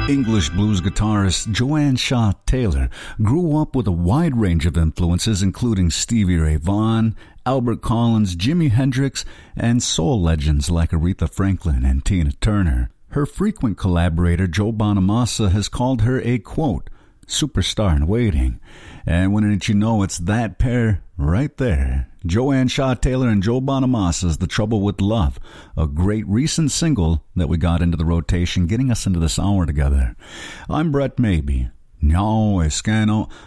English blues guitarist Joanne Shaw Taylor grew up with a wide range of influences, including Stevie Ray Vaughan, Albert Collins, Jimi Hendrix, and soul legends like Aretha Franklin and Tina Turner. Her frequent collaborator Joe Bonamassa has called her a, quote, superstar in waiting. And wouldn't you know, it's that pair right there. Joanne Shaw Taylor and Joe Bonamassa's The Trouble with Love, a great recent single that we got into the rotation, getting us into this hour together. I'm Brett Maybe. No, es que no.